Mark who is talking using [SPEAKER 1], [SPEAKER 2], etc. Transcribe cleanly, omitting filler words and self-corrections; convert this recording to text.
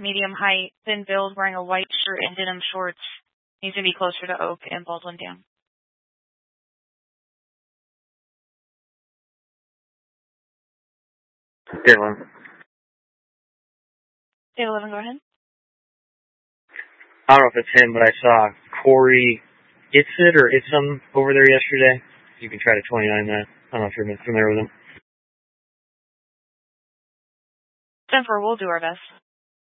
[SPEAKER 1] medium height, thin build, wearing a white shirt and denim shorts. Needs to be closer to Oak and Baldwin Dam.
[SPEAKER 2] Dylan.
[SPEAKER 1] Dave 11, go ahead.
[SPEAKER 2] I don't know if it's him, but I saw Corey Itzit or Itzum over there yesterday. You can try to 29 that. I don't know if you're familiar with him.
[SPEAKER 1] 10-4, we'll do our best.